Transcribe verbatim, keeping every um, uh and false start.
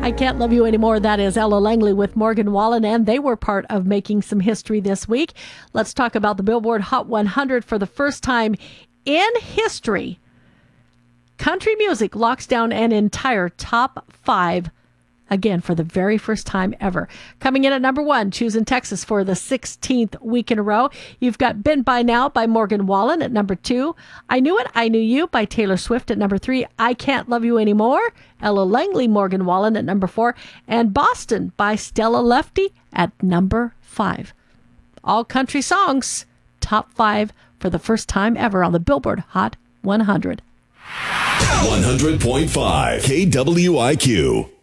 I Can't Love You Anymore. That is Ella Langley with Morgan Wallen, and they were part of making some history this week. Let's talk about the Billboard Hot one hundred. For the first time in history, country music locks down an entire top five, again, for the very first time ever. Coming in at number one, Choosing Texas for the sixteenth week in a row. You've got Been By Now by Morgan Wallen at number two. I Knew It, I Knew You by Taylor Swift at number three. I Can't Love You Anymore, Ella Langley, Morgan Wallen at number four. And Boston by Stella Lefty at number five. All country songs, top five for the first time ever on the Billboard Hot one hundred. one hundred point five K W I Q.